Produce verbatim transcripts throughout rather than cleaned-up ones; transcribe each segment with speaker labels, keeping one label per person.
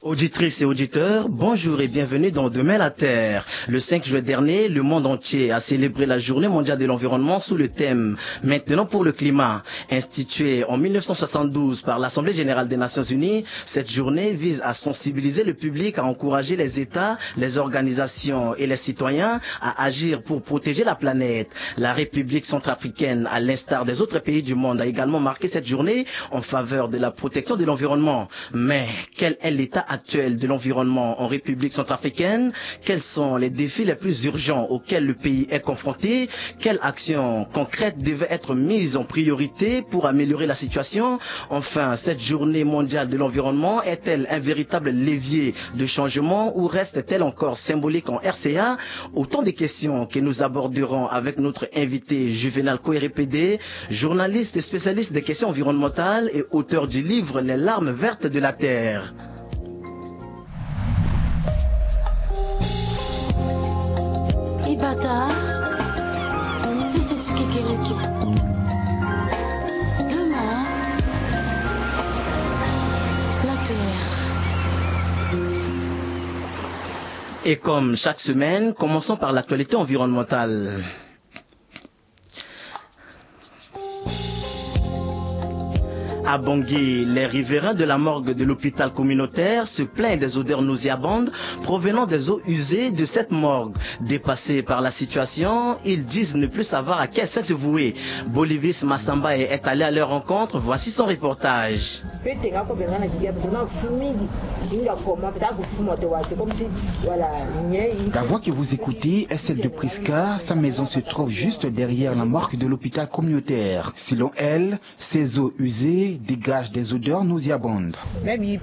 Speaker 1: Auditrices et auditeurs, bonjour et bienvenue dans Demain la Terre. Le cinq juin dernier, le monde entier a célébré la Journée mondiale de l'environnement sous le thème « Maintenant pour le climat ». Instituée en mille neuf cent soixante-douze par l'Assemblée générale des Nations unies, cette journée vise à sensibiliser le public, à encourager les États, les organisations et les citoyens à agir pour protéger la planète. La République centrafricaine, à l'instar des autres pays du monde, a également marqué cette journée en faveur de la protection de l'environnement. Mais quel est l'état actuel de l'environnement en République centrafricaine? Quels sont les défis les plus urgents auxquels le pays est confronté? Quelles actions concrètes devaient être mises en priorité pour améliorer la situation? Enfin, cette journée mondiale de l'environnement est-elle un véritable levier de changement ou reste-t-elle encore symbolique en R C A? Autant de questions que nous aborderons avec notre invité Juvenal Koérépédé, journaliste et spécialiste des questions environnementales et auteur du livre Les larmes vertes de la Terre.
Speaker 2: Ibata, c'est ce Kekereke. Demain, la Terre.
Speaker 1: Et comme chaque semaine, commençons par l'actualité environnementale. À Bangui, les riverains de la morgue de l'hôpital communautaire se plaignent des odeurs nauséabondes provenant des eaux usées de cette morgue. Dépassés par la situation, ils disent ne plus savoir à quel saint se vouer. Bolivis Massamba est allé à leur rencontre. Voici son reportage.
Speaker 3: La voix que vous écoutez est celle de Prisca. Sa maison se trouve juste derrière la morgue de l'hôpital communautaire. Selon elle, ces eaux usées dégagent des odeurs nauséabondes.
Speaker 4: On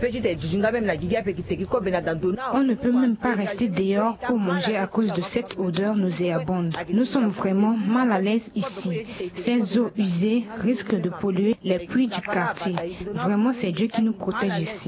Speaker 4: ne peut même pas rester dehors pour manger à cause de cette odeur nauséabonde. Nous sommes vraiment mal à l'aise ici. Ces eaux usées risquent de polluer les puits du quartier. Vraiment, c'est Dieu qui nous protège ici.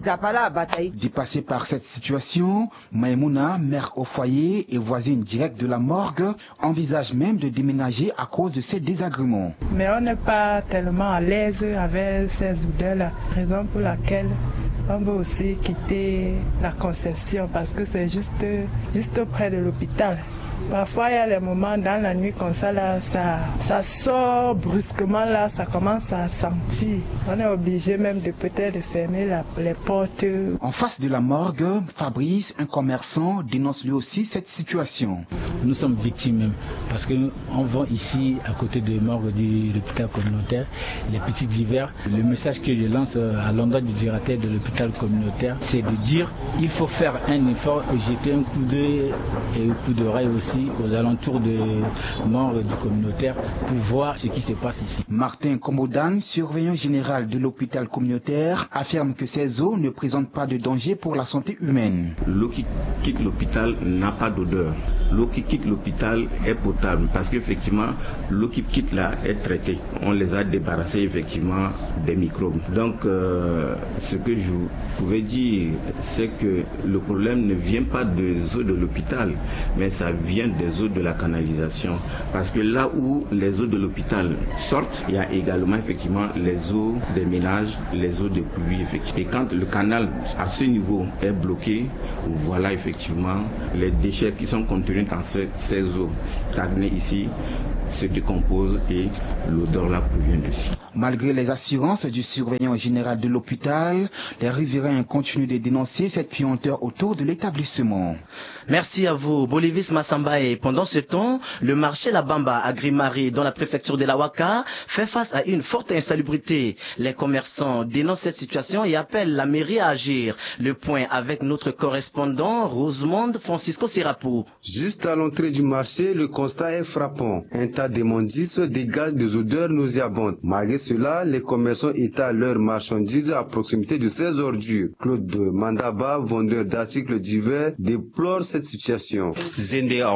Speaker 3: Dépassée par cette situation, Maïmouna, mère au foyer et voisine directe de la morgue, envisage même de déménager à cause de ces désagréments.
Speaker 5: Mais on n'est pas tellement à l'aise avec ces odeurs-là, raison pour laquelle on veut aussi quitter la concession parce que c'est juste, juste près de l'hôpital. Parfois, il y a les moments dans la nuit comme ça, là, ça, ça sort brusquement, là, ça commence à sentir. On est obligé même de peut-être fermer la, les portes.
Speaker 3: En face de la morgue, Fabrice, un commerçant, dénonce lui aussi cette situation.
Speaker 6: Nous sommes victimes même, parce qu'on vend ici, à côté de morgue de l'hôpital communautaire, les petits divers. Le message que je lance à l'endroit du directeur de l'hôpital communautaire, c'est de dire il faut faire un effort et jeter un coup d'œil et un coup d'oreille aussi aux alentours de morgue du communautaire pour voir ce qui se passe ici.
Speaker 3: Martin Komodan, surveillant général de l'hôpital communautaire, affirme que ces eaux ne présentent pas de danger pour la santé humaine.
Speaker 7: L'eau qui quitte l'hôpital n'a pas d'odeur. L'eau qui quitte l'hôpital est potable parce qu'effectivement l'eau qui quitte là est traitée. On les a débarrassés effectivement des microbes. Donc euh, ce que je pouvais dire, c'est que le problème ne vient pas des eaux de l'hôpital, mais ça vient des eaux de la canalisation. Parce que là où les eaux de l'hôpital sortent, il y a également effectivement les eaux des ménages, les eaux de pluie effectivement. Et quand le canal à ce niveau est bloqué, voilà effectivement les déchets qui sont contenus dans ces, ces eaux stagnées ici se décomposent et l'odeur là provient dessus.
Speaker 3: Malgré les assurances du surveillant général de l'hôpital, les riverains continuent de dénoncer cette puanteur autour de l'établissement.
Speaker 1: Merci à vous, Bolivis Massamba. Et pendant ce temps, le marché La Bamba à Grimari, dans la préfecture de la Ouaka, fait face à une forte insalubrité. Les commerçants dénoncent cette situation et appellent la mairie à agir. Le point avec notre correspondant, Rosemonde Francisco Serapo.
Speaker 8: Juste à l'entrée du marché, le constat est frappant. Un tas d'immondices dégage des odeurs nauséabondes. Malgré cela, les commerçants étalent leurs marchandises à proximité de ces ordures. Claude Mandaba, vendeur d'articles divers, déplore cette situation.
Speaker 9: Zende a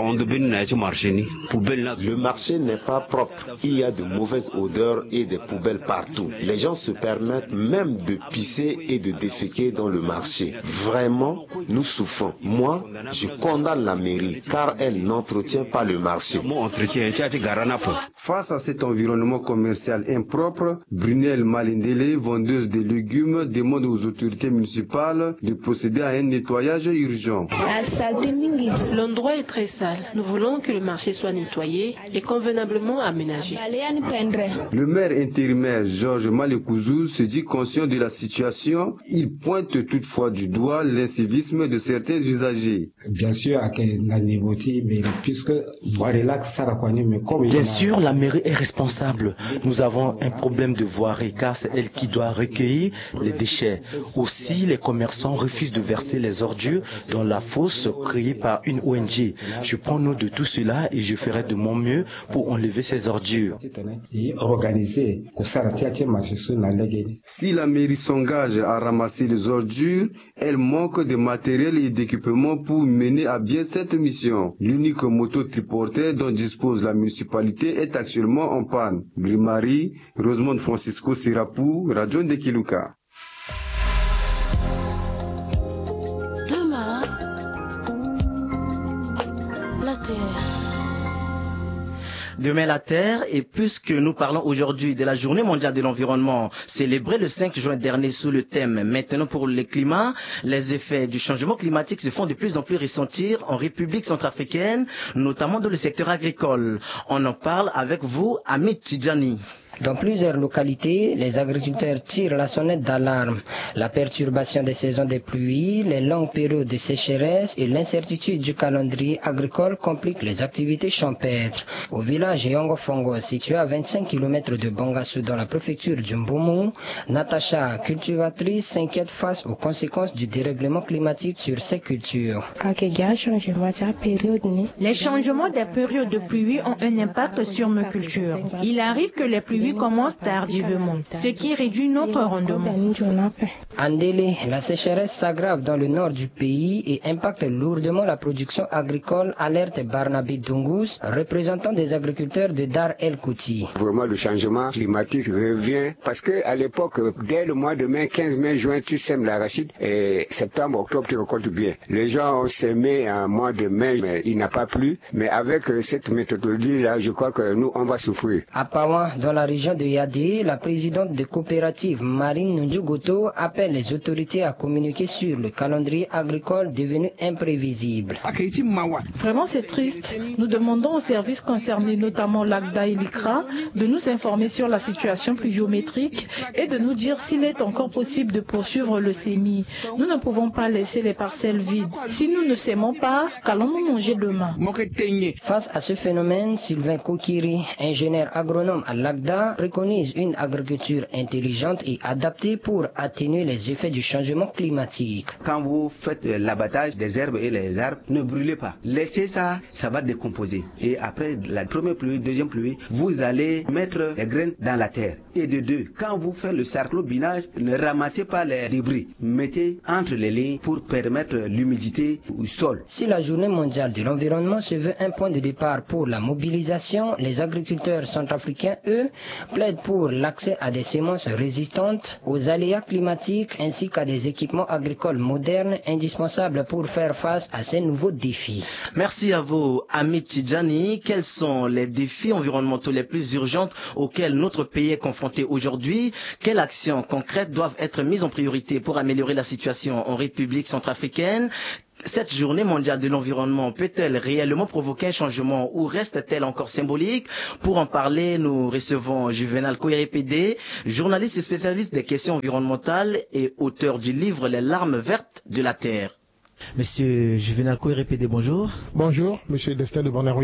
Speaker 9: Le marché n'est pas propre. Il y a de mauvaises odeurs et des poubelles partout. Les gens se permettent même de pisser et de déféquer dans le marché. Vraiment, nous souffrons. Moi, je condamne la mairie car elle n'entretient pas le marché.
Speaker 8: Face à cet environnement commercial impropre, Brunel Malindele, vendeuse de légumes, demande aux autorités municipales de procéder à un nettoyage urgent.
Speaker 2: L'endroit est très sale. Nous voulons que le marché soit nettoyé et convenablement aménagé.
Speaker 8: Le maire intérimaire Georges Malekouzou se dit conscient de la situation. Il pointe toutefois du doigt l'incivisme de certains usagers.
Speaker 10: Bien sûr,
Speaker 11: Bien sûr, la mairie est responsable. Nous avons un problème de voirie car c'est elle qui doit recueillir les déchets. Aussi, les commerçants refusent de verser les ordures dans la fosse créée par une O N G. Je prends note de tout cela et je ferai de mon mieux pour enlever ces ordures.
Speaker 8: Si la mairie s'engage à ramasser les ordures, elle manque de matériel et d'équipement pour mener à bien cette mission. L'unique moto triporteur dont dispose la municipalité est actuellement en panne. Grimari, Rosemont Francisco Sirapou, Radio Ndekiluka.
Speaker 2: Demain, la Terre.
Speaker 1: Demain la Terre, et puisque nous parlons aujourd'hui de la Journée mondiale de l'environnement, célébrée le cinq juin dernier sous le thème « Maintenant pour le climat », les effets du changement climatique se font de plus en plus ressentir en République centrafricaine, notamment dans le secteur agricole. On en parle avec vous, Amit Tidjani.
Speaker 12: Dans plusieurs localités, les agriculteurs tirent la sonnette d'alarme. La perturbation des saisons des pluies, les longues périodes de sécheresse et l'incertitude du calendrier agricole compliquent les activités champêtres. Au village Yongo Fongo, situé à vingt-cinq kilomètres de Bangassou dans la préfecture du Mboumou, Natacha, cultivatrice, s'inquiète face aux conséquences du dérèglement climatique sur ses cultures.
Speaker 13: Les changements des périodes de pluie ont un impact sur mes cultures. Il arrive que les pluies commence tardivement, ce qui réduit notre rendement.
Speaker 12: Andélé, la sécheresse s'aggrave dans le nord du pays et impacte lourdement la production agricole, alerte Barnaby Dungus, représentant des agriculteurs de Dar El Kouti.
Speaker 14: Vraiment, le changement climatique revient parce que à l'époque, dès le mois de mai, quinze mai, juin, tu sèmes l'arachide et septembre, octobre, tu récoltes bien. Les gens ont sémé en mois de mai, mais il n'a pas plu. Mais avec cette méthodologie-là, je crois que nous, on va souffrir.
Speaker 12: À Pawan, dans la région de Yadé, la présidente de coopérative Marine Nundjugoto appelle les autorités à communiquer sur le calendrier agricole devenu imprévisible.
Speaker 5: Vraiment, c'est triste. Nous demandons aux services concernés, notamment l'A C D A et l'I C R A, de nous informer sur la situation pluviométrique et de nous dire s'il est encore possible de poursuivre le semis. Nous ne pouvons pas laisser les parcelles vides. Si nous ne sémons pas, qu'allons-nous manger demain?
Speaker 12: Face à ce phénomène, Sylvain Kokiri, ingénieur agronome à l'A C D A, préconise une agriculture intelligente et adaptée pour atténuer les effets du changement climatique.
Speaker 15: Quand vous faites l'abattage des herbes et les arbres, ne brûlez pas. Laissez ça, ça va décomposer. Et après la première pluie, deuxième pluie, vous allez mettre les graines dans la terre. Et de deux, quand vous faites le sarclobinage, ne ramassez pas les débris. Mettez entre les lignes pour permettre l'humidité au sol.
Speaker 12: Si la journée mondiale de l'environnement se veut un point de départ pour la mobilisation, les agriculteurs centrafricains, eux, plaide pour l'accès à des semences résistantes aux aléas climatiques ainsi qu'à des équipements agricoles modernes indispensables pour faire face à ces nouveaux défis.
Speaker 1: Merci à vous, Amit Tidjani. Quels sont les défis environnementaux les plus urgents auxquels notre pays est confronté aujourd'hui? Quelles actions concrètes doivent être mises en priorité pour améliorer la situation en République centrafricaine? Cette journée mondiale de l'environnement peut-elle réellement provoquer un changement ou reste-t-elle encore symbolique? Pour en parler, nous recevons Juvenal Koyerepede, journaliste et spécialiste des questions environnementales et auteur du livre Les larmes vertes de la Terre. Monsieur Juvenal Koyerepede, bonjour.
Speaker 16: Bonjour, monsieur Destin de Bonaro-Ilican.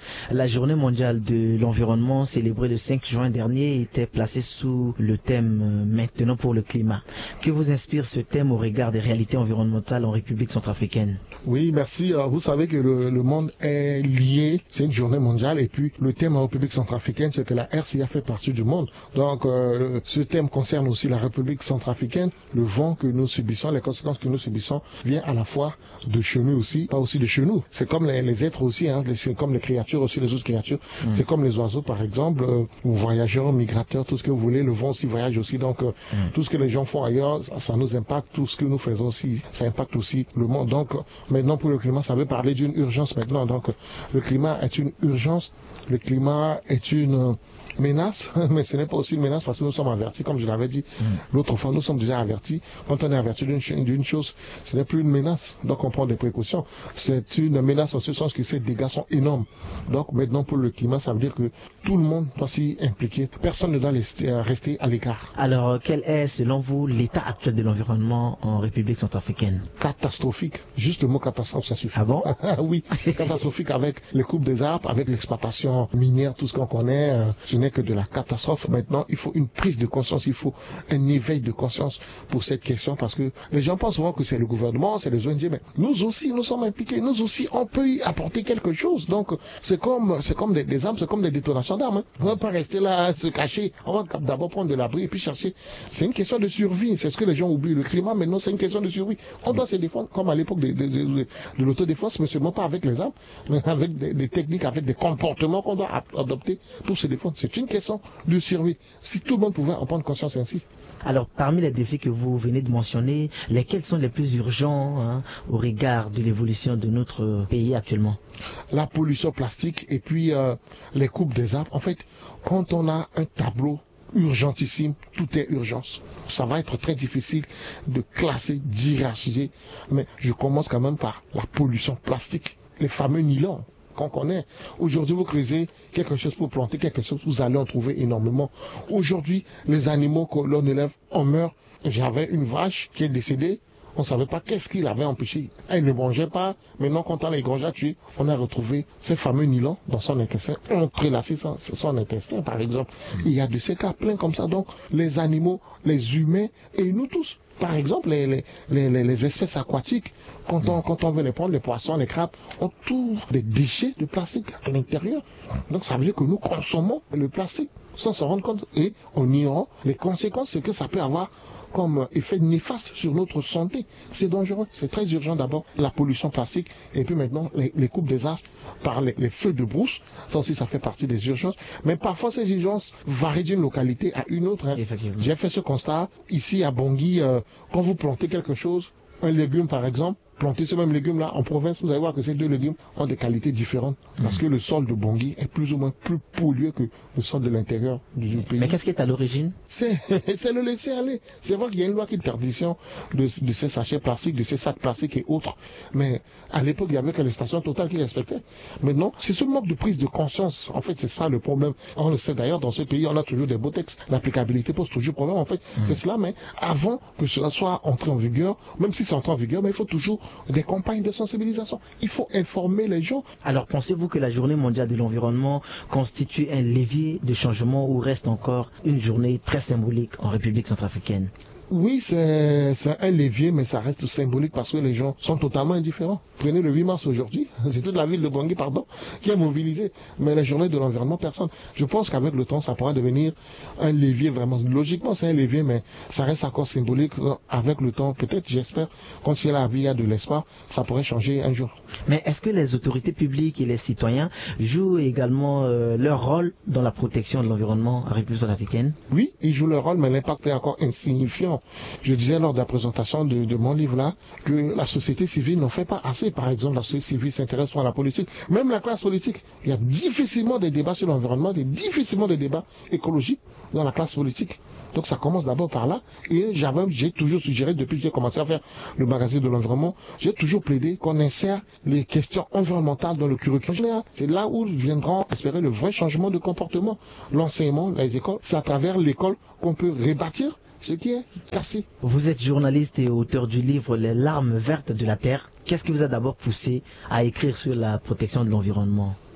Speaker 1: La journée mondiale de l'environnement célébrée le cinq juin dernier était placée sous le thème « Maintenant pour le climat ». Que vous inspire ce thème au regard des réalités environnementales en République centrafricaine?
Speaker 10: Oui, merci. Vous savez que le, le monde est lié, c'est une journée mondiale, et puis le thème en République centrafricaine, c'est que la R C A fait partie du monde. Donc euh, ce thème concerne aussi la République centrafricaine. Le vent que nous subissons, les conséquences que nous subissons, vient à la fois de chez nous aussi, pas aussi de chez nous. C'est comme les, les êtres aussi, hein, c'est comme les créatures aussi, les autres créatures. Mmh. C'est comme les oiseaux par exemple, euh, ou voyageurs, migrateurs, tout ce que vous voulez, le vent aussi voyage aussi. Donc euh, mmh. tout ce que les gens font ailleurs, ça, ça nous impacte. Tout ce que nous faisons aussi, ça impacte aussi le monde. Donc maintenant pour le climat, ça veut parler d'une urgence maintenant. Donc le climat est une urgence, le climat est une menace, mais ce n'est pas aussi une menace parce que nous sommes avertis, comme je l'avais dit mmh. l'autre fois, nous sommes déjà avertis. Quand on est averti d'une, d'une chose, ce n'est plus une menace, donc on prend des précautions. C'est une menace en ce sens que ces dégâts sont énormes. Donc maintenant pour le climat, ça veut dire que tout le monde doit s'y impliquer. Personne ne doit rester à l'écart.
Speaker 1: Alors quel est selon vous l'état actuel de l'environnement en République centrafricaine?
Speaker 10: Catastrophique. Juste le mot catastrophe, ça suffit.
Speaker 1: Ah bon?
Speaker 10: Oui, catastrophique avec les coupes des arbres, avec l'exploitation minière, tout ce qu'on connaît. Euh, ce n'est que de la catastrophe. Maintenant, il faut une prise de conscience, il faut un éveil de conscience pour cette question parce que les gens pensent souvent que c'est le gouvernement, c'est les O N G, mais nous aussi, nous sommes impliqués. Nous aussi, on peut y apporter quelque chose. Donc, c'est comme, c'est comme des, des armes, c'est comme des détonations d'armes. Hein. On ne va pas rester là à se cacher. On va d'abord prendre de l'abri et puis chercher. C'est une question de survie. C'est ce que les gens oublient. Le climat, maintenant, c'est une question de survie. On doit se défendre comme à l'époque de, de, de, de, de l'autodéfense, mais seulement pas avec les armes, mais avec des, des techniques, avec des comportements qu'on doit adopter pour se défendre. C'est une question de survie. Si tout le monde pouvait en prendre conscience ainsi.
Speaker 1: Alors, parmi les défis que vous venez de mentionner, lesquels sont les plus urgents hein, au regard de l'évolution de notre pays actuellement?
Speaker 10: La pollution plastique et puis euh, les coupes des arbres. En fait, quand on a un tableau urgentissime, tout est urgence. Ça va être très difficile de classer, d'hiérarchiser, mais je commence quand même par la pollution plastique, les fameux nylons qu'on connaît. Aujourd'hui, vous creusez quelque chose pour planter quelque chose, vous allez en trouver énormément. Aujourd'hui, les animaux que l'on élève, on meurt. J'avais une vache qui est décédée. On ne savait pas qu'est-ce qui l'avait empêché. Elle ne mangeait pas. Maintenant, quand on l'a égorgé à tuer, on a retrouvé ces fameux nylons dans son intestin. On prélassé son, son intestin, par exemple. Il y a de ces cas plein comme ça. Donc, les animaux, les humains et nous tous. Par exemple, les, les, les, les espèces aquatiques, quand on, quand on veut les prendre, les poissons, les crabes, on trouve des déchets de plastique à l'intérieur. Donc, ça veut dire que nous consommons le plastique sans s'en rendre compte et on ignore les conséquences que ça peut avoir comme effet néfaste sur notre santé. C'est dangereux, c'est très urgent d'abord, la pollution plastique et puis maintenant les, les coupes des arbres par les, les feux de brousse, ça aussi ça fait partie des urgences, mais parfois ces urgences varient d'une localité à une autre. Hein. J'ai fait ce constat, ici à Bangui, euh, quand vous plantez quelque chose, un légume par exemple, planter ce même légume-là en province, vous allez voir que ces deux légumes ont des qualités différentes. Parce que le sol de Bangui est plus ou moins plus pollué que le sol de l'intérieur du pays.
Speaker 1: Mais qu'est-ce qui est à l'origine?
Speaker 10: C'est, c'est le laisser aller. C'est vrai qu'il y a une loi qui interdiction de, de ces sachets plastiques, de ces sacs plastiques et autres. Mais à l'époque, il n'y avait que les stations Total qui respectaient. Maintenant, c'est ce manque de prise de conscience. En fait, c'est ça le problème. On le sait d'ailleurs, dans ce pays, on a toujours des beaux textes. L'applicabilité pose toujours problème. En fait, mmh. c'est cela. Mais avant que cela soit entré en vigueur, même si c'est entré en vigueur, mais il faut toujours des campagnes de sensibilisation. Il faut informer les gens.
Speaker 1: Alors, pensez-vous que la journée mondiale de l'environnement constitue un levier de changement ou reste encore une journée très symbolique en République centrafricaine?
Speaker 10: Oui, c'est, c'est un levier, mais ça reste symbolique parce que les gens sont totalement indifférents. Prenez le huit mars aujourd'hui, c'est toute la ville de Bangui, pardon, qui est mobilisée. Mais la journée de l'environnement, personne. Je pense qu'avec le temps, ça pourra devenir un levier vraiment. Logiquement, c'est un levier, mais ça reste encore symbolique. Avec le temps, peut-être, j'espère, quand c'est la vie, il y a de l'espoir, ça pourrait changer un jour.
Speaker 1: Mais est-ce que les autorités publiques et les citoyens jouent également euh, leur rôle dans la protection de l'environnement en République centrafricaine?
Speaker 10: Oui, ils jouent leur rôle, mais l'impact est encore insignifiant. Je disais lors de la présentation de, de mon livre-là que la société civile n'en fait pas assez. Par exemple, la société civile s'intéresse à la politique. Même la classe politique, il y a difficilement des débats sur l'environnement, des difficilement des débats écologiques dans la classe politique. Donc ça commence d'abord par là. Et j'avais, j'ai toujours suggéré, depuis que j'ai commencé à faire le magazine de l'environnement, j'ai toujours plaidé qu'on insère les questions environnementales dans le curriculum général. C'est là où viendront espérer le vrai changement de comportement. L'enseignement, les écoles, c'est à travers l'école qu'on peut rebâtir ce qui est cassé.
Speaker 1: Vous êtes journaliste et auteur du livre Les larmes vertes de la Terre. Qu'est-ce qui vous a d'abord poussé à écrire sur la protection de l'environnement?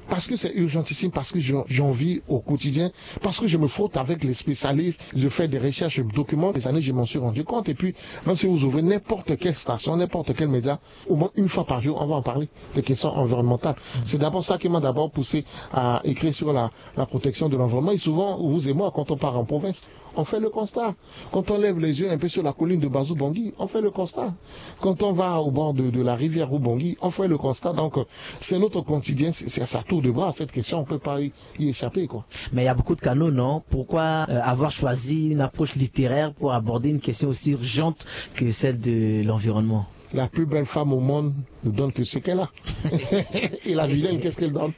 Speaker 10: parce que c'est urgentissime, parce que j'en vis au quotidien, parce que je me frotte avec les spécialistes, je fais des recherches, je documente, des années, je m'en suis rendu compte. Et puis, même si vous ouvrez n'importe quelle station, n'importe quel média, au moins une fois par jour, on va en parler des questions environnementales. C'est d'abord ça qui m'a d'abord poussé à écrire sur la, la protection de l'environnement. Et souvent, vous et moi, quand on part en province, on fait le constat. Quand on lève les yeux un peu sur la colline de Bazou-Bangui, on fait le constat. Quand on va au bord de, de la rivière Rubangui, on fait le constat. Donc, c'est notre quotidien, c'est à sa tour de bras. Cette question, on ne peut pas y, y échapper, quoi.
Speaker 1: Mais il y a beaucoup de canaux, non? Pourquoi euh, avoir choisi une approche littéraire pour aborder une question aussi urgente que celle de l'environnement?
Speaker 10: La plus belle femme au monde ne donne que ce qu'elle a. Et la vilaine, qu'est-ce qu'elle donne?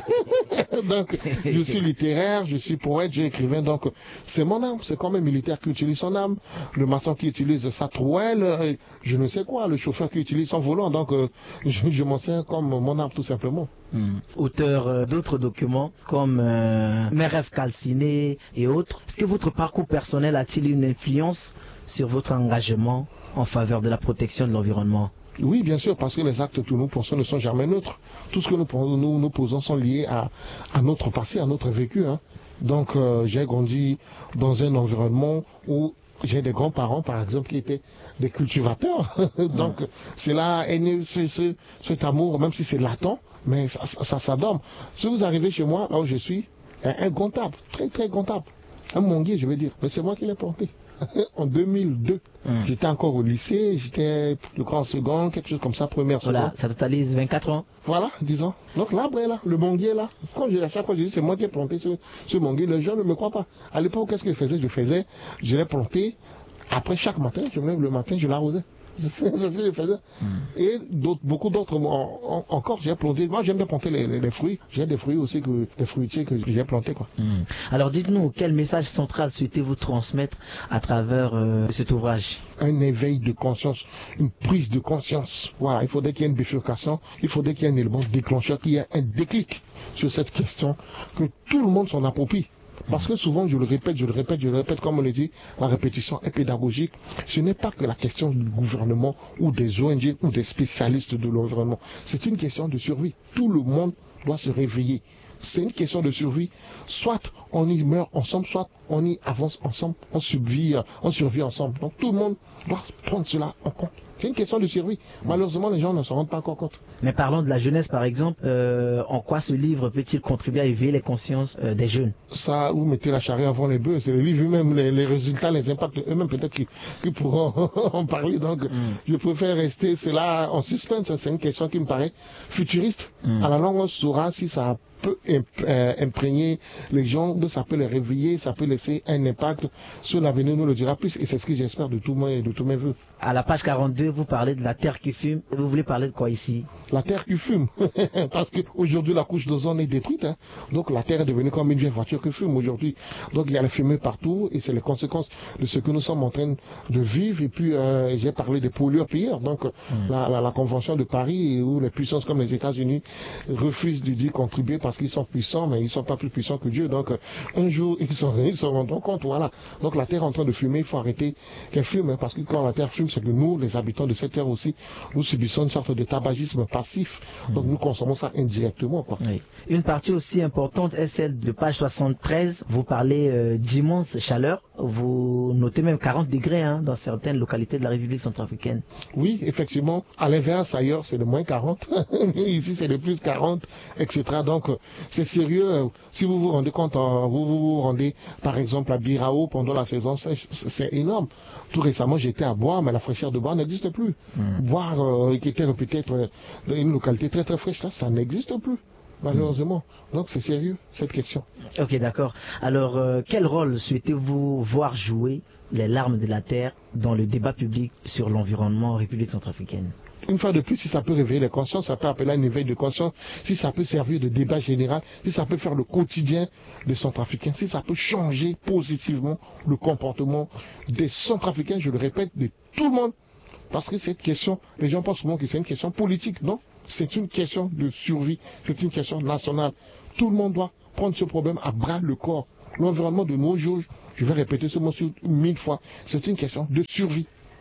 Speaker 10: Donc, je suis littéraire, je suis poète, j'ai écrivain, donc c'est mon âme. C'est comme un militaire qui utilise son âme, le maçon qui utilise sa trouelle, je ne sais quoi, le chauffeur qui utilise son volant. Donc, euh, je, je m'en sers comme mon âme, tout simplement.
Speaker 1: Mmh. Auteur euh, d'autres documents comme euh, Mes rêves calcinés et autres. Est-ce que votre parcours personnel a-t-il une influence sur votre engagement en faveur de la protection de l'environnement?
Speaker 10: Oui, bien sûr, parce que les actes que nous posons ne sont jamais neutres. Tout ce que nous, nous, nous posons sont liés à, à notre passé, à notre vécu. Hein. Donc, euh, j'ai grandi dans un environnement où j'ai des grands-parents, par exemple, qui étaient des cultivateurs. Donc, mmh. c'est là est né ce, ce, cet amour, même si c'est latent, mais ça, ça, ça s'adorme. Si vous arrivez chez moi, là où je suis, un, un gontable, très très gontable, un manguier, je veux dire, mais c'est moi qui l'ai planté. En deux mille deux, mmh. j'étais encore au lycée, j'étais le grand second, quelque chose comme ça, première seconde.
Speaker 1: Voilà, ça totalise vingt-quatre ans.
Speaker 10: Voilà, disons. Donc l'arbre est là, le manguier est là. Quand j'ai à chaque fois je dis c'est moi qui ai planté ce, ce manguier, les gens ne me croient pas. À l'époque, qu'est-ce que je faisais? Je faisais, je l'ai planté, après chaque matin, je me lève le matin, je l'arrosais. C'est ce que je faisais. Mmh. Et d'autres, beaucoup d'autres en, en, encore, j'ai planté. Moi, j'aime bien planter les, les, les fruits. J'ai des fruits aussi, que, des fruitiers que j'ai plantés, quoi.
Speaker 1: Mmh. Alors, dites-nous, quel message central souhaitez-vous transmettre à travers euh, cet ouvrage?
Speaker 10: Un éveil de conscience, une prise de conscience. Voilà, il faudrait qu'il y ait une bifurcation, il faudrait qu'il y ait un élément déclencheur, qu'il y ait un déclic sur cette question, que tout le monde s'en approprie. Parce que souvent, je le répète, je le répète, je le répète, comme on le dit, la répétition est pédagogique. Ce n'est pas que la question du gouvernement ou des O N G ou des spécialistes de l'environnement. C'est une question de survie. Tout le monde doit se réveiller. C'est une question de survie. Soit on y meurt ensemble, soit on y avance ensemble, on survit, on survit ensemble. Donc tout le monde doit prendre cela en compte. C'est une question de survie. Malheureusement, les gens ne s'en rendent pas encore compte.
Speaker 1: Mais parlons de la jeunesse, par exemple. Euh, en quoi ce livre peut-il contribuer à éveiller les consciences euh, des jeunes?
Speaker 10: Ça, vous mettez la charrue avant les bœufs. C'est le livre eux-mêmes, les, les résultats, les impacts eux-mêmes, peut-être qu'ils qu pourront en parler. Donc, mm. je préfère rester cela en suspense. C'est une question qui me paraît futuriste. Mm. À la longue, on saura si ça peut imprégner les gens, ça peut les réveiller, ça peut laisser un impact sur l'avenir, nous le dira plus, et c'est ce que j'espère de tous mes, de tous mes voeux.
Speaker 1: À la page quarante-deux, vous parlez de la terre qui fume, vous voulez parler de quoi ici?
Speaker 10: La terre qui fume, parce qu'aujourd'hui la couche d'ozone est détruite, hein. Donc la terre est devenue comme une vieille voiture qui fume aujourd'hui. Donc il y a la fumée partout, et c'est les conséquences de ce que nous sommes en train de vivre, et puis euh, j'ai parlé des pollueurs-pilleurs, donc mmh. la, la, la convention de Paris, où les puissances comme les États-Unis refusent d'y contribuer, parce qu'ils sont puissants, mais ils ne sont pas plus puissants que Dieu. Donc, un jour, ils s'en ils s'en rendront compte. Voilà. Donc, la terre est en train de fumer. Il faut arrêter qu'elle fume. Hein, parce que quand la terre fume, c'est que nous, les habitants de cette terre aussi, nous subissons une sorte de tabagisme passif. Donc, mmh. nous consommons ça indirectement, quoi.
Speaker 1: Oui. Une partie aussi importante est celle de page soixante-treize. Vous parlez euh, d'immense chaleur. Vous notez même quarante degrés hein, dans certaines localités de la République centrafricaine.
Speaker 10: Oui, effectivement. À l'inverse, ailleurs, c'est de moins quarante. Ici, c'est de plus quarante, et cetera. Donc, c'est sérieux. Si vous vous rendez compte, vous vous rendez par exemple à Birao pendant la saison sèche, c'est énorme. Tout récemment, j'étais à Bois, mais la fraîcheur de Bois n'existe plus. Mmh. Bois, euh, qui était réputé être une localité très très fraîche, là, ça n'existe plus. Malheureusement. Donc c'est sérieux, cette question.
Speaker 1: Ok, d'accord. Alors, euh, quel rôle souhaitez-vous voir jouer les larmes de la terre dans le débat public sur l'environnement en République centrafricaine?
Speaker 10: Une fois de plus, si ça peut réveiller les consciences, ça peut appeler un éveil de conscience, si ça peut servir de débat général, si ça peut faire le quotidien des Centrafricains, si ça peut changer positivement le comportement des Centrafricains, je le répète, de tout le monde. Parce que cette question, les gens pensent souvent que c'est une question politique. Non, c'est une question de survie, c'est une question nationale. Tout le monde doit prendre ce problème à bras le corps. L'environnement de nos jours, je vais répéter ce mot sur mille fois, c'est une question de survie.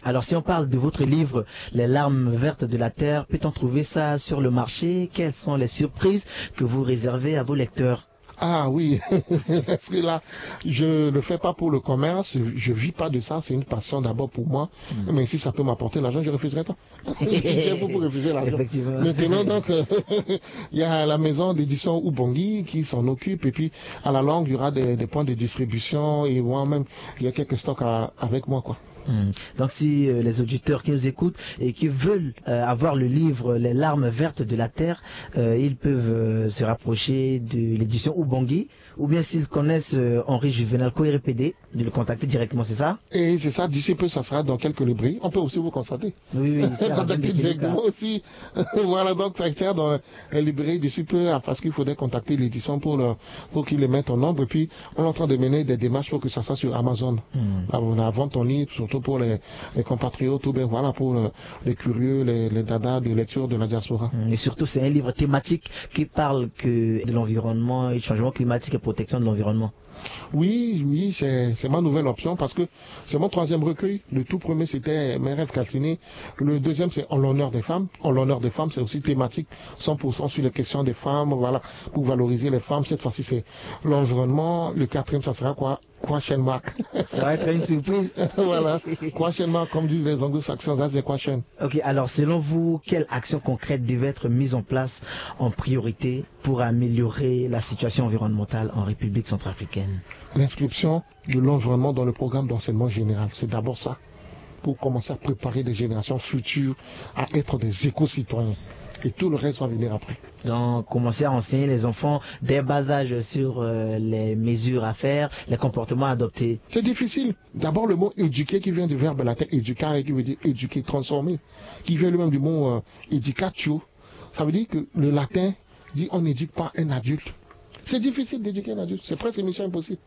Speaker 1: Alors si on parle de votre livre, Les larmes vertes de la terre, peut-on trouver ça sur le marché? Quelles sont les surprises que vous réservez à vos lecteurs?
Speaker 10: Ah oui, parce que là, je ne fais pas pour le commerce, je vis pas de ça, c'est une passion d'abord pour moi, mmh. mais si ça peut m'apporter l'argent, je ne refuserai pas. Il faut refuser l'argent. Maintenant, donc, euh, il y a la maison d'édition Ubongi qui s'en occupe, et puis à la longue, il y aura des, des points de distribution, et moi-même, il y a quelques stocks à, avec moi, quoi.
Speaker 1: Mmh. Donc si euh, les auditeurs qui nous écoutent et qui veulent euh, avoir le livre Les larmes vertes de la terre, euh, ils peuvent euh, se rapprocher de l'édition Ubongi, ou bien s'ils connaissent euh, Henri Juvenal Koirépédé, de le contacter directement, c'est ça?
Speaker 10: Et c'est ça, d'ici peu ça sera dans quelques librairies, on peut aussi vous constater.
Speaker 1: Oui, oui, c'est
Speaker 10: contacter directement aussi. Voilà, donc ça sert dans les librairies d'ici peu, parce qu'il faudrait contacter l'édition pour, le, pour qu'ils les mettent en nombre, et puis on est en train de mener des démarches pour que ça soit sur Amazon. Mmh. Là, on a vente en ligne, surtout pour les, les compatriotes, ou bien voilà, pour le, les curieux, les, les dadas de lecture de la diaspora.
Speaker 1: Et surtout, c'est un livre thématique qui parle que de l'environnement et du changement climatique et protection de l'environnement.
Speaker 10: Oui, oui, c'est ma nouvelle option parce que c'est mon troisième recueil. Le tout premier, c'était Mes rêves calcinés. Le deuxième, c'est En l'honneur des femmes. En l'honneur des femmes, c'est aussi thématique, cent pour cent sur les questions des femmes, voilà, pour valoriser les femmes. Cette fois-ci, c'est l'environnement. Le quatrième, ça sera quoi? Question mark.
Speaker 1: Ça va être une surprise.
Speaker 10: Voilà. Question mark, comme disent les anglo-saxons, ça c'est question.
Speaker 1: Ok, alors selon vous, quelles actions concrètes devaient être mises en place en priorité pour améliorer la situation environnementale en République centrafricaine?
Speaker 10: L'inscription de l'environnement dans le programme d'enseignement général, c'est d'abord ça, pour commencer à préparer des générations futures à être des éco-citoyens. Et tout le reste va venir après.
Speaker 1: Donc, commencer à enseigner les enfants dès bas âge sur euh, les mesures à faire, les comportements à adopter.
Speaker 10: C'est difficile. D'abord, le mot éduquer qui vient du verbe latin éducare, qui veut dire éduquer, transformer, qui vient lui-même du mot euh, educatio. Ça veut dire que le latin dit on n'éduque pas un adulte. C'est difficile d'éduquer un adulte. C'est presque une mission impossible.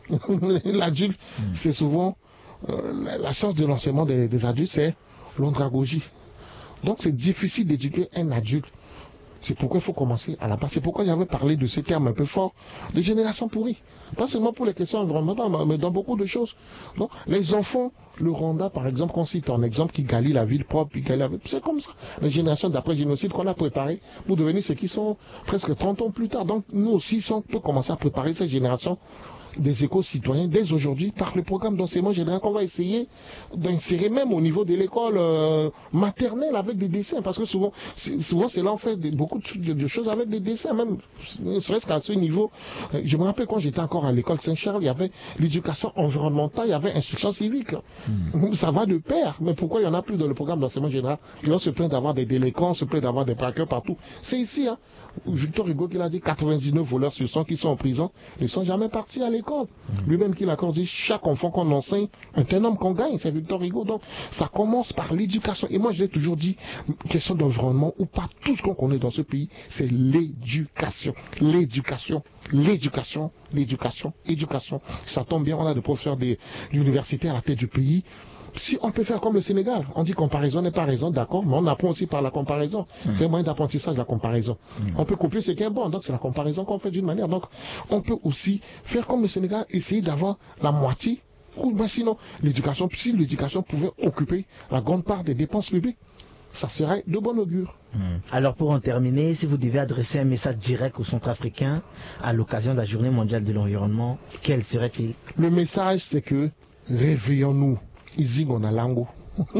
Speaker 10: L'adulte, mmh. c'est souvent euh, la, la science de l'enseignement des, des adultes, c'est l'andragogie. Donc c'est difficile d'éduquer un adulte. C'est pourquoi il faut commencer à la base. C'est pourquoi j'avais parlé de ce terme un peu fort, de génération pourrie. Pas seulement pour les questions environnementales, mais dans beaucoup de choses. Donc les enfants, le Rwanda par exemple, qu'on cite en exemple, qui galie la ville propre, qui galie la ville, c'est comme ça. Les générations d'après génocide qu'on a préparées pour devenir ceux qui sont presque trente ans plus tard. Donc nous aussi, on peut commencer à préparer ces générations des éco-citoyens dès aujourd'hui par le programme d'enseignement général qu'on va essayer d'insérer même au niveau de l'école euh, maternelle avec des dessins, parce que souvent souvent c'est là on fait de, beaucoup de, de choses avec des dessins, même ne serait-ce qu'à ce niveau. Euh, je me rappelle quand j'étais encore à l'école Saint-Charles, il y avait l'éducation environnementale, il y avait instruction civique. Mmh. Ça va de pair, mais pourquoi il n'y en a plus dans le programme d'enseignement général? Il va se plaindre d'avoir des délinquants, se plaindre d'avoir des braqueurs partout. C'est ici, hein. Victor Hugo qui l'a dit, quatre-vingt-dix-neuf voleurs sur cent qui sont en prison ne sont jamais partis à l'école. Mmh. Lui-même qui l'a dit, chaque enfant qu'on enseigne est un homme qu'on gagne, c'est Victor Hugo. Donc ça commence par l'éducation. Et moi je l'ai toujours dit, question d'environnement ou pas, tout ce qu'on connaît dans ce pays, c'est l'éducation. L'éducation, l'éducation, l'éducation, éducation. Ça tombe bien, on a des professeurs de l'université à la tête du pays. Si on peut faire comme le Sénégal, on dit comparaison n'est pas raison, d'accord, mais on apprend aussi par la comparaison. Mmh. C'est un moyen d'apprentissage, la comparaison. Mmh. On peut copier ce qui est bon, donc c'est la comparaison qu'on fait d'une manière. Donc on peut aussi faire comme le Sénégal, essayer d'avoir la moitié, ou ben sinon l'éducation, si l'éducation pouvait occuper la grande part des dépenses publiques, ça serait de bon augure.
Speaker 1: Mmh. Alors pour en terminer, si vous devez adresser un message direct aux Centrafricains à l'occasion de la Journée mondiale de l'environnement, quel serait-il?
Speaker 10: Le message, c'est que réveillons-nous. Izingonalango.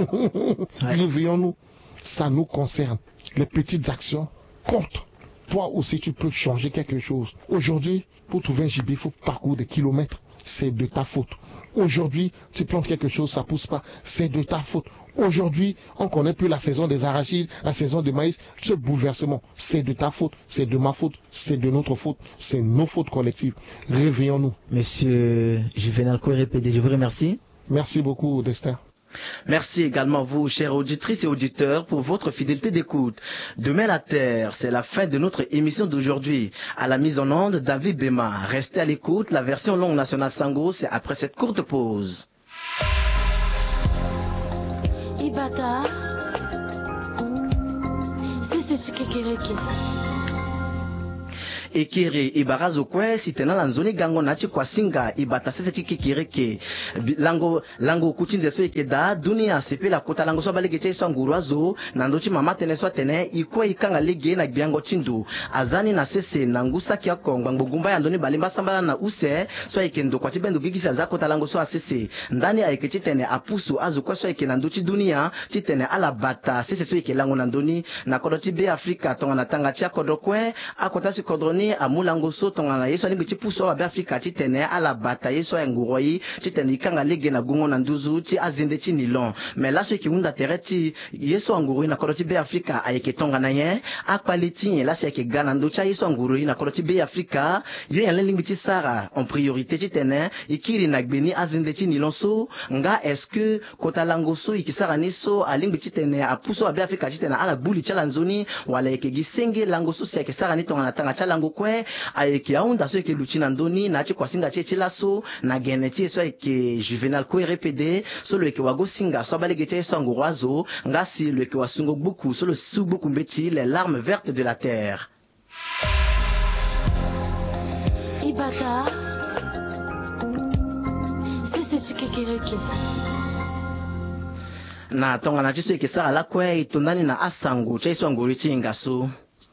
Speaker 10: Réveillons-nous. Ça nous concerne. Les petites actions comptent. Toi aussi, tu peux changer quelque chose. Aujourd'hui, pour trouver un gibier, il faut parcourir des kilomètres. C'est de ta faute. Aujourd'hui, tu plantes quelque chose, ça pousse pas. C'est de ta faute. Aujourd'hui, on connaît plus la saison des arachides, la saison du maïs. Ce bouleversement, c'est de ta faute. C'est de ma faute. C'est de notre faute. C'est nos fautes collectives. Réveillons-nous.
Speaker 1: Monsieur Juvenal Koirépédé, je vous remercie.
Speaker 10: Merci beaucoup, Destin.
Speaker 1: Merci également vous, chères auditrices et auditeurs, pour votre fidélité d'écoute. Demain la Terre, c'est la fin de notre émission d'aujourd'hui. À la mise en onde, David Bema. Restez à l'écoute. La version longue nationale Sango, c'est après cette courte pause.
Speaker 16: Ibata, c'est ce que
Speaker 1: ekere ibarazo kwe sitena lanzoni gango na chi kwasinga ibata sese chi kikireke lango lango kuchinze so ikeda dunia sepela kota lango so balege che so ngurwazo na ndochi mama tene so tene ikwe ikanga lege na biango chindu azani na sese na ngusa kia kongwa ngugumba ya ndoni balimba sambala na use so ikendo kwa chibendo gigisa za kota lango so asese ndani aike chitene apusu azu kwa so ikena ndochi dunia chitene ala bata sese so ikelango na ndoni na kodoti be Afrika tonga na tanga chia kodokwe akota si kodroni amulango so tonga na yeso ni bichi puso wa be Afrika chitene ala bata yeso ya nguroi chitene ikanga lege na gungo na nduzu chi azinde chi nilon mais là ce qui unda tereti yeso nguroi na kodoti be Afrika ayeke tonga na ye akpaliti là c'est que Ghana ndo cha yeso nguroi na kodoti be Afrika ye ya lengi bichi sara en priorité chitene ikiri na gbeni azinde chi nilon so nga est-ce que kotalango so ikisara niso alingi chitene apuso wa be Afrika chitene ala buli chala nzoni wala eke gisenge lango so se kesara ni tonga na tanga cha lango kwe ayeke aunda so eke luchina ndoni na chi kwasinga che chela so na gene chi so eke juvenal ko rpd so lo eke wago singa so balege che so ngurazo ngasi lo eke wasungo buku so lo su buku mbeti les larmes vertes de la terre.
Speaker 16: Ibata c'est ce qui
Speaker 1: na tonga na chiso ikisara la kwe itondani na asangu cha iso nguri chinga so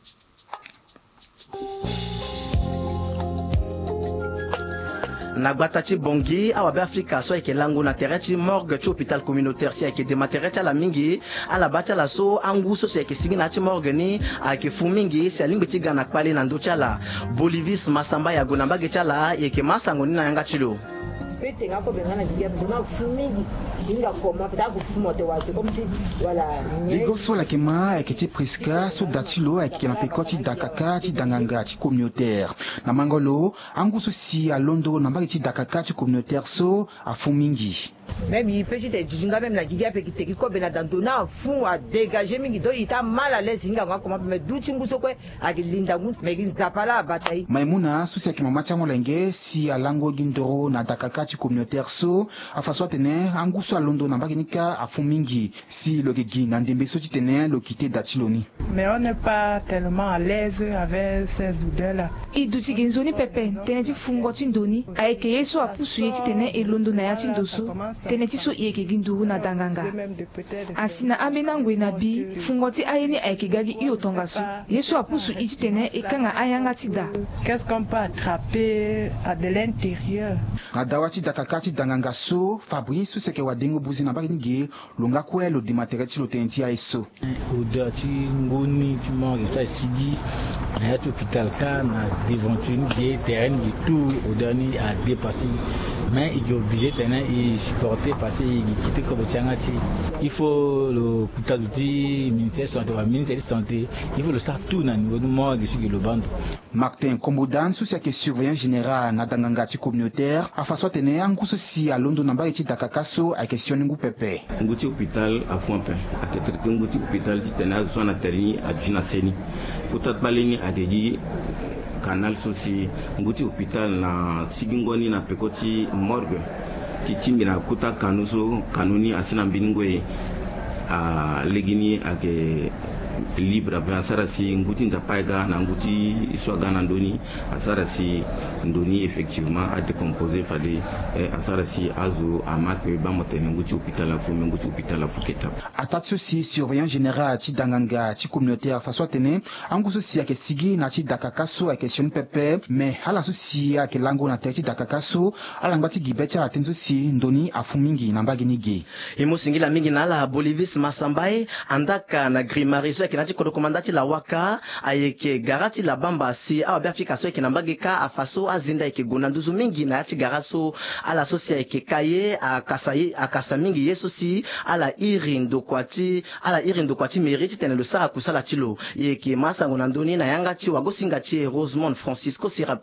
Speaker 1: na gbatachi bongi awa be Afrika so eke langu na terechi morgue chi hôpital communautaire si eke dematerecha la mingi ala bacha la so angu so si eke sigi na chi morgue ni ake fumingi si alingi chi gana kwali na ndo chala Bolivis Masamba ya gonambage chala eke masango ni na yanga chilo
Speaker 17: petenga ko bengana diya dona fumingi dinga koma peta ku fumo te wase comme si voilà
Speaker 3: ligo so la kema eketi priska so datilo ekena pekoti dakaka ti danganga ti communautaire na mangolo anguso si alondo na mbaki ti dakaka ti communautaire so afumingi
Speaker 17: même il peut te jinga même la giga pe ki te ki ko bena dans dona fun a dégager mingi do ita mal à l'aise inga ko comment me duchi nguso ko akilinda ngu me zapala bataille
Speaker 3: Maimuna susi akima macha molenge si alango gindoro na dakaka ti communautaire so afaso tene anguso alondo na mbaki nika afumingi si le gigi na ndembe so ti tene lo kité datiloni
Speaker 5: mais on n'est pas tellement à l'aise avec ces odeurs là
Speaker 13: i duchi genzoni pepe tene ti fungo ti ndoni ayeke yeso apusu ye ti tene elondo na ya ti ndoso tene ti so yeke gindu na danganga asina amena ngwe na bi fungo ti ayeni ayeke gagi i otonga so yeso apusu i ti tene ekanga ayanga ti da
Speaker 5: qu'est-ce qu'on peut attraper à de l'intérieur
Speaker 3: adawa ti dakaka ti danganga so Fabrice seke wadengo buzi na mbaki nige longa kue lo dimatere ti lo tene ti aye so
Speaker 6: odeur ti ngoni ti morgue so esigi na ya ti hôpital ka na devanture ni ge terrain ni tout odeur ni a dépassé mais il est obligé tene i supporter parce que il quitte comme tianga ti il faut le kutazu ti ministère santé wa ministère santé il faut le faire tout na niveau du morgue ici le bande
Speaker 3: Martin Kombodan souci que surveillant général na danganga ti communautaire afaso tene anguso si alondo na mbaki ti dakakaso a question ngu pepe
Speaker 7: nguti hôpital a fompe a ke traité nguti hôpital ti tene a zona terni a jina seni kutat balini a gegi canal sosi nguti hôpital na sigingoni na pekoti morgue ti timbi na kuta kanuso kanuni asina mbiningwe a legini a ke libre a sara si nguti nzapaiga na nguti iswaga na ndoni a sara si ndoni effectivement a décomposé fade a sara si azo a makwe ba motene nguti hôpital a fume nguti hôpital a fuketa
Speaker 3: atatso si surveillant général ti danganga ti communautaire faso tene anguso si ake sigi na ti dakakaso a question pepe mais hala so si ake lango na ti dakakaso ala ngba ti gibe ti ala tenzo si ndoni a fumingi na mbagi ni ge
Speaker 1: imosingila mingi na ala Bolivis Masambai andaka na grimariso eke na ti kodokomandati la waka ayeke garati la bamba si awa be Afrika so eke na mbage ka afaso azinda eke gona nduzu mingi na ya ti garaso ala so si ayeke kaye akasa, akasa mingi ye so si ala iri ndokua ti ala iri ndokua ti mairie ti tene lo sara kusala ti lo yeke masango na ndoni na yanga ti wago singa ti Rosemond Francisco Sirapo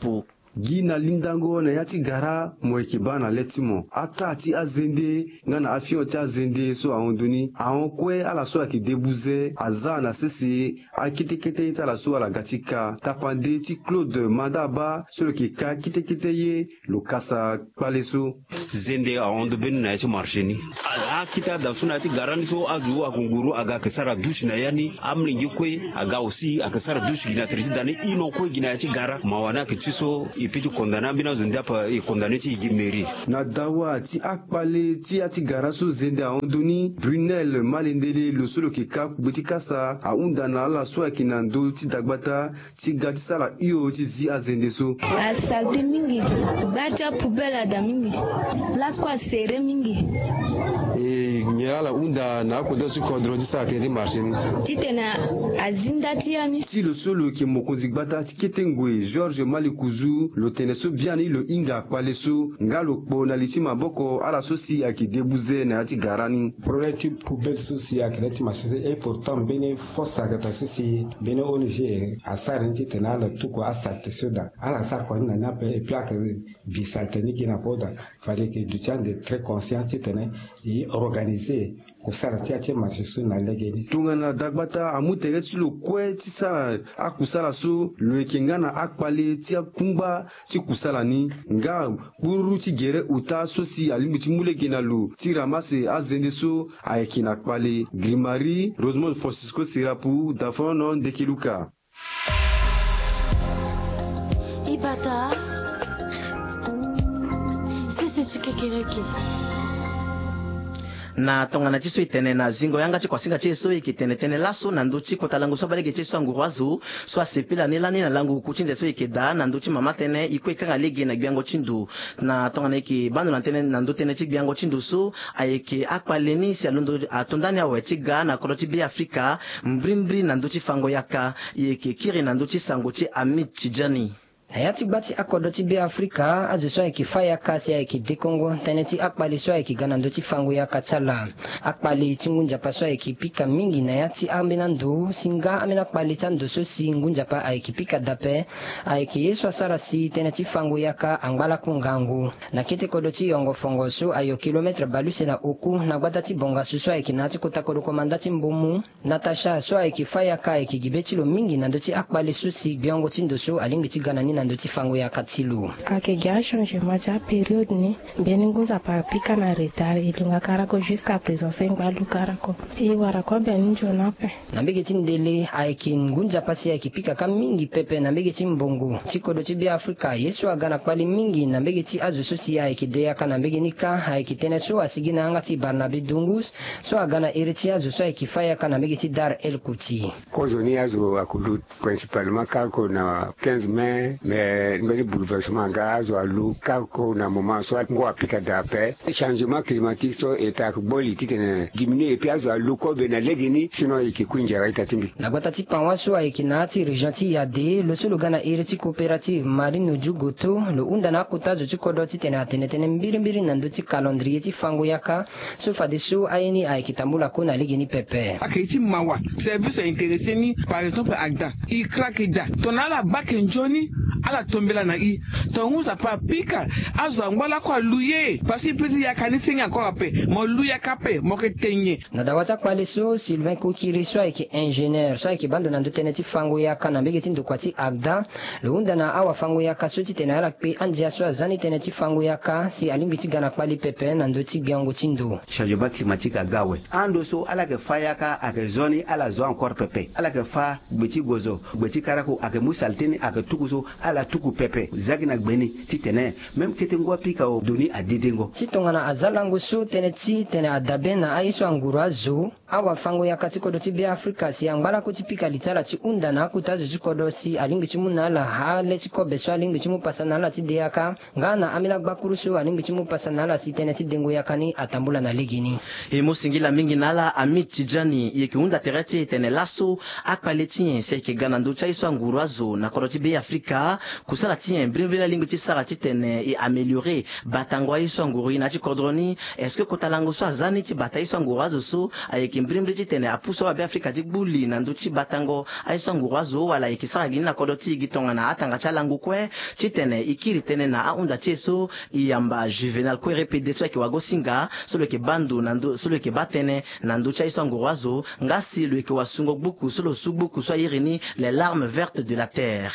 Speaker 8: gina lindango na yati gara mweke bana letimo ata ti azende ngana afion ti azende so aonduni aon kwe ala so ki debuze azana sisi akitekete ita la so ala gatika tapande ti Claude Mandaba sur ki ka kitekete ye lokasa paleso
Speaker 18: zende aondo ben na ti marcheni a kita da suna ti garani so azu akunguru aga kesara dush na yani amni ngikwe aga aussi akasara dush gina trisi dane ino ko gina ti gara mawana ke tiso ipiti kondana bina zenda pa e kondane ti gimeri
Speaker 8: na dawa ti akpale ti ati gara so zende aonduni Brunel Malendele lo solo ki ka kubeti kasa a undana la so akinando ti dagbata ti gati sala iyo ti zi azende so
Speaker 19: a salte mingi bacha pubela da mingi las kwa sere mingi
Speaker 8: e nyala unda na ko dosu kodro ti sa ti marcheni
Speaker 19: ti tena azinda ti ami
Speaker 8: ti lo solo ki mokonzi gbata ti ketengwe George Malikuzu lo teneso biani lo inga kwaleso ngalo kpo na lisima boko ala sosi aki debuze na ati garani
Speaker 20: projet poubelle sosi akreti masose et pourtant bene fossa gata sosi bene O N G asar nti tenala tuko asarte soda ala sar ko na nape et puis ak bisalteni gina poda fallait que du temps de très conscient tene et organisé ko sara ti ache marché so na legeni
Speaker 8: tungana dagbata amutere ti lo kwe ti sara akusala so lo ekengana akpale ti akumba ti kusala ni nga buru ti gere uta sosi alimbi ti mulegena lo ti ramase azende so ayekina akpale Grimari Rosemont Francisco Serapu dafono ndekeluka
Speaker 16: Ibata sisi chikekereki
Speaker 1: na tongana ti so itene na zingo yanga ti kwasinga ti so ikitene tene laso na ndu ti kota langu so balege ti so angurwazu so asepila ni lani na langu kuchinze so ikeda na ndu ti mama tene ikwe kanga lege na gbiango ti ndu na tongana iki bando na tene na ndu tene ti gbiango ti ndu so ayeke akpaleni si alondo atondani awe ti ga na kolo ti bi Afrika mbrimbri na ndu ti fango yaka yeke kiri na ndu ti sango ti Amit Tijani
Speaker 12: Hayati gbati akodo ti be Afrika azu so eki faya kasi eki dekongo teneti akpali so eki ganando ti fangu ya katsala akpali ti ngunja pa so eki pika mingi na yati ambenando singa amena akpali tando so si ngunja pa eki pika dape eki yesu asara si teneti fangu ya ka angbala kungangu na kete kodo ti yongo fongo so ayo kilometre baluse na oku na gbata ti bonga so so eki nati kota kodo komanda ti mbomu Natasha so eki faya ka eki gibeti lo mingi nando ti akpali so si biongo ti ndo so alingi ti ganani nando ti fango ya katilu
Speaker 21: ake gya changement ja période ni beni ngunza pa pika na retard ilunga karako jusqu'à présent c'est ngbalu karako e wara ko ben jona pe
Speaker 12: na mbege ti ndele aiki ngunza pasi aiki pika ka mingi pepe na mbege ti mbongo ti kodo ti bi Afrika yesu agana kpali mingi na mbege ti azu so si aiki deya ka na mbege ni ka aiki tene so asigi na anga ti Barnabe Dungus so agana ere ti azu so aiki faya ka na mbege ti Dar El Kouti
Speaker 14: ko joni azu akulu principalement kalko na quinze mai mais ngeli bouleversement gaz ou l'eau calco na moment soit ngo appliquer d'après changement climatique so eta boli titene diminuer et puis azu l'eau ko bena legeni sinon ikikunja raita timbi
Speaker 12: na gwata ti panwa so aikinati rejanti ya de le solo gana iriti coopérative marine jugoto lo unda na kutazo ti kodo ti tene atene tene mbiri mbiri na nduti calendrier ti fango yaka so fa de so aini aikitambula ko na legeni pepe
Speaker 22: akiti mawa service intéressé ni par exemple agda i krakida tonala bakenjoni ala tombela na i tonguza pa pika azo ngwala kwa luye pasi pezi ya kanisi nga kwa pe mo luya kape mo ketenye
Speaker 12: na dawata kwa leso Sylvain Kokiri so eki ingénieur so eki bando na ndutene ti fango ya kana mbege ti ndukwati agda lo unda na awa fango ya kaso ti tene ala pe andia so azani tene ti fango ya ka si alimbi ti gana kwali pepe na ndo ti biango ti ndo
Speaker 15: changement climatique agawe ando so ala ke faya ka ake zoni ala zo encore pepe ala ke fa gbeti gozo gbeti karako ake musalteni ake tukuso ala tuku pepe zagi na gbeni ti tene même kete ngwa pika o doni adidengo
Speaker 12: si tongana azalango so tene ti tene adabe na aiso angura zo awa fango ya katiko do ti be Afrika si angbala ko ti pika litala ti unda na kuta zo kodo si alingi ti muna la hale ti ko beso alingi ti mu pasana la ti deaka ngana amila gbakuru so alingi ti mu pasana la si tene ti dengo yakani atambula na ligini
Speaker 1: e musingila mingi nala Amit Tijani yeki unda tereti tene laso akpaleti se ke ganando cha iso angura zo na kodo ti be Afrika kusala ti imbrime la lingo ti sara ti tene e améliorer batango iso nguru ina ti kodroni est-ce que kotalango so azani ti bata iso nguru azo so ayeki imbrime ti tene apuso wa be Afrika ti gbuli na ndo ti batango iso nguru azo wala yeki sara gini na kodoti gitonga na atanga cha langu kwe ti tene ikiri tene na aunda ti so iyamba juvenal ko répéter so ki wagosinga so le ke bandu na ndo so le ke batene na ndo cha iso nguru azo ngasi le ke wasungo buku so lo subuku so irini les larmes vertes de la terre.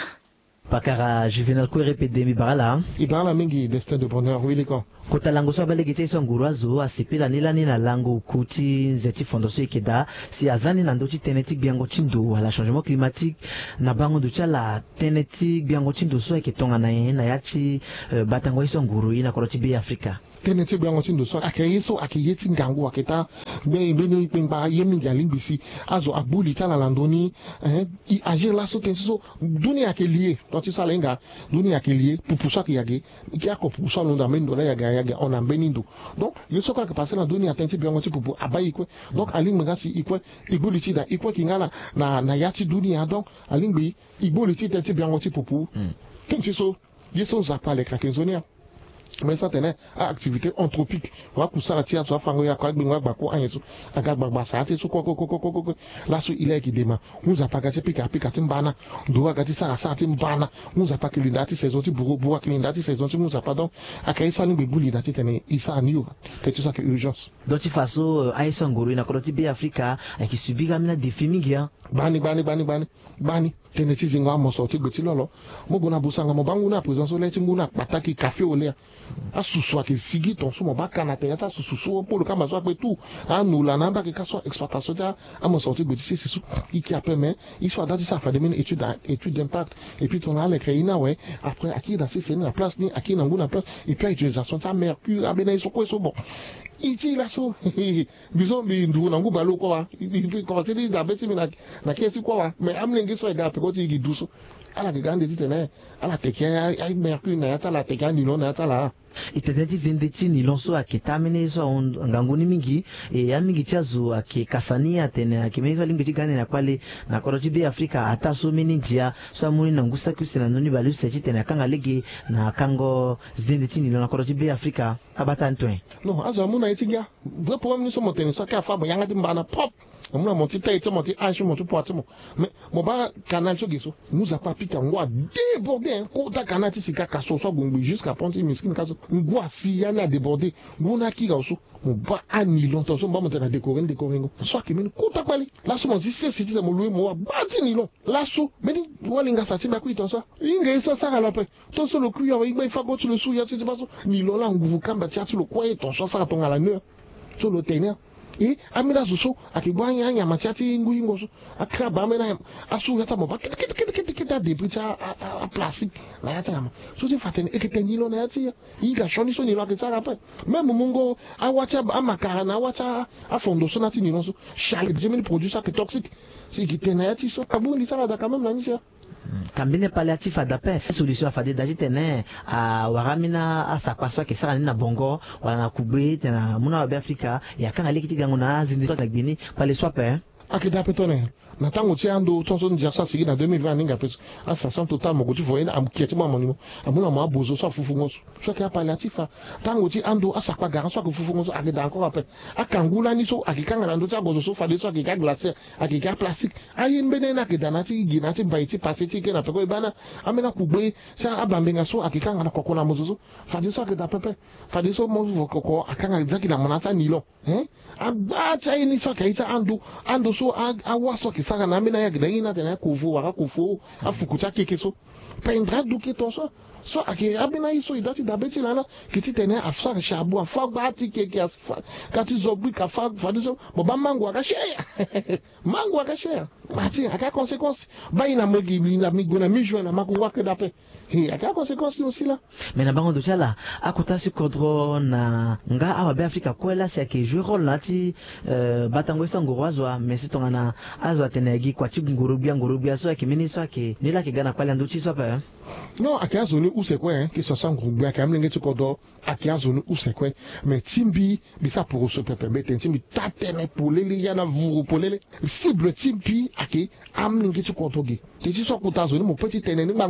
Speaker 1: Pakara juvenal ko répéter mi barala
Speaker 10: ibala mingi destin de bonheur oui les gars
Speaker 1: kota lango so balegi te so ngurazo asepela nila ni na lango kuti nzeti fondation ikeda si azani na ndoti tenetik biango chindo wala changement climatique na bango do chala tenetik biango chindo so eketonga na na yachi uh, batango iso nguru ina koroti be Afrika
Speaker 10: teneti biango chindo so akeyiso akeyeti ngangu aketa be be pengba yemi ngalimbisi azo abuli tala landoni eh i agir la so tenso dunia akelie donc ça lenga dunia akelie pupusa kiyage kia ko pupusa no da mendo la yaga yaga on a benindo donc yo so ka passer na dunia teneti biango chi pupu abayi kwe donc aling ngasi ikwe ibuli ti da ikwe kingala na na yati dunia donc alingbi ibuli ti teneti biango chi pupu tenso so yeso zapa le krakenzonia mais ça tenait à activité anthropique va pour ça la tia soit fango ya kwa bingwa bako anyeso aga bagba sa ati so koko koko koko la so ile ki dema muza pa gati pika pika timbana ndo gati sa sa timbana muza pa ki ndati saison ti buru buru ki ndati saison ti muza pa donc akai so ni bebuli ndati tene isa aniyo que tu ça que urgence
Speaker 1: donc il faso aisa nguru ina koloti be Afrika aki subiga mina défi mingia
Speaker 10: bani bani bani bani bani tene ti zinga mo so ti goti lolo mo gona busanga mo banguna présence le ti nguna pataki café olé asusu ake sigi ton so mo baka na te ta susu pour le kama so pe tout anu la namba ke kaso exploitation ta amo sorti goti c'est sous qui a permis il soit dans ça fait des études études d'impact et puis on a les créina ouais après aki dans c'est la place ni aki na nguna place et puis utilisation ça mercure abena so ko so bon iti la so biso bi ndu na nguba lo ko wa bi ko se di da beti mi na na kesi ko wa mais amnenge so ga pe ko ti gi duso ala ke gande ti tene ala te ke ai mercure na ta la te ga ni no na ta la
Speaker 1: itedeti zinde chini lonso akitamine so nganguni mingi e ya mingi chazo akikasania tena akimeza lingi tigane na kwale na koroti be Afrika ata so mini njia so amuni na ngusa kusina noni balu sechi tena kanga legi na kango zinde chini na koroti be Afrika abata ntwe
Speaker 10: no azo amuna itinga do po mni so moteni so ka fa bo yanga timbana pop amuna monti tay to monti aisho monti poate mo mais mo ba canal so giso nous a pas pika ngwa déborder ko ta canal ti sika kaso so gumbi jusqu'à ponti miskin kaso ngwa si yana déborder nguna ki ga so mo ba ani longtemps so ba mo tena décorer décorer ngo so ki min ko ta kwali la so mo si c'est c'était mo lui mo ba ti ni lo la so meni walinga sa ti ba ku itonso inga so saka la pe to so lo ku ya ba fa go tu le sou ya ti ba so ni lo la nguvu kamba ti atu lo kwa itonso saka to ngala ne so lo tenir et amina so akigwanya nya machati nguingo so akraba amena asu yata mo ba kit kit kit kit kit de bricha a plastique la yata ma so ti fatene e ketenyi lo na yati iga shoni so ni lo ke sara pa même mungo awacha amakara na awacha afondo so na ti ni no so chale jemini produit ça que toxique si kitena yati so abundi sara da quand même na ni ça
Speaker 1: kambine palliatif adape solution afade daji tene a waramina asakwaso ke sara na bongo wala na kubwe tena muna wa Afrika ya kanga leki tigango na zindi na gbini pale swape
Speaker 10: akida petone na tango ti ando tonso ndia sa sigi na deux mille vingt ninga pes a station total mo goti voyena am kieti mo monimo amuna mo abozo so fufu ngoso so ke palliatif tango ti ando asakwa garan so ke fufu ngoso akida encore après akangula ni so akikanga ando ta gozo so fade so akika glacier akika plastique ayin bene na ke danati ginati baiti pasiti ke na peko ibana amena kubwe sa abambenga so akikanga na kokona mozo fade so akida pepe fade so mo vokoko akanga zaki na monata nilo eh abacha ini so kaita ando ando so awaso kisaka na mina ya gidina tena kufu waka kufu afukucha keke so pendra duke tonso so ake abina iso idati dabeti lana kiti tena afsa shabu afa bati keke asfa kati zobu ka fa fadiso boba mango akashare mango akashare mati aka conséquence baina mogi na migona mijo na makungwa ke dape he aka conséquence aussi là
Speaker 1: mais na bango dochala akutasi kodro na nga awa be Afrika kwela si ake jouer rôle lati euh, batango sangorwazwa mais tongana azwa tenegi kwa chingurubia ngurubia so ake mini so ake nila ke gana kwala nduchi so pa
Speaker 10: non ake azoni usekwe ke so sangurubia ke amlenge chikodo ake azoni usekwe mais timbi bisa pour so pepe beten timbi tatene polele yana vuru polele cible timbi ake amlenge chikodo ge ti so kutazoni mo petit teneni bangbo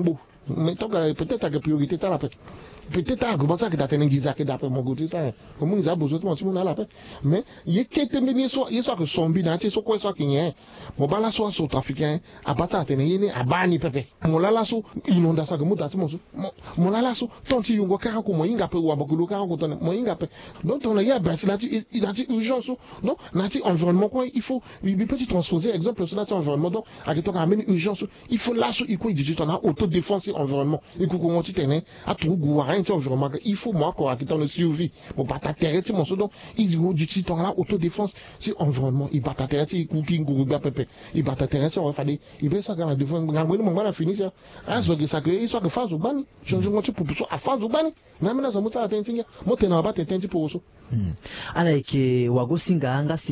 Speaker 10: mais tant que peut-être que priorité ta la paix peut-être à comment ça que d'attendre dix ans que d'après mon côté ça comme ils a besoin de moi on a la paix mais il est que terminé soit il soit que zombie dans c'est quoi soit qui est mon bala soit sur trafiquant à battre attendre yene à bani pepe mon la la so inondation que mo dati mo mon la la so tonti yungo kara ko mo inga pe wa bakulu kara ko ton mo inga pe donc on a ya ben c'est là il a dit urgence donc nati environnement quoi il faut il peut transposer exemple sur nati environnement donc à que toi amène urgence il faut là il quoi dit on a auto défense environnement et ko ko ti tene a tout gouara environnement il faut moi quoi qui dans survie bon pas t'intéresser mon donc il dit du petit temps là autodéfense c'est environnement il pas t'intéresser cooking gouruga pepe il pas t'intéresser on va faire il veut ça quand la devant ngangwe mon bala fini ça ah so que ça que il soit que phase ubani je je monte pour à phase ubani même là ça monte à atteindre moi t'es na ba t'es pour ça
Speaker 1: ala ke wago singa anga